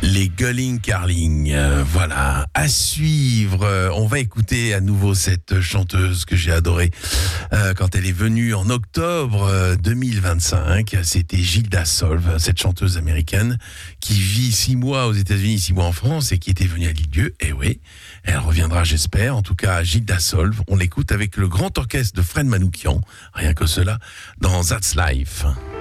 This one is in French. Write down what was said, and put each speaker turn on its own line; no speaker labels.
Les Gulling Carling, voilà, à suivre. On va écouter à nouveau cette chanteuse que j'ai adorée quand elle est venue en octobre 2025. C'était Gilda Solve, cette chanteuse américaine qui vit 6 mois aux États-Unis, 6 mois en France et qui était venue à l'Île-Dieu. Et oui, elle reviendra, j'espère. En tout cas, Gilda Solve, on l'écoute avec le grand orchestre de Fred Manoukian, rien que cela, dans That's Life.